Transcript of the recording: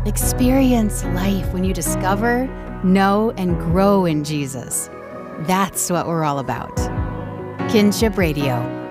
Experience life when you discover, know, and grow in Jesus. That's what we're all about. Kinship Radio.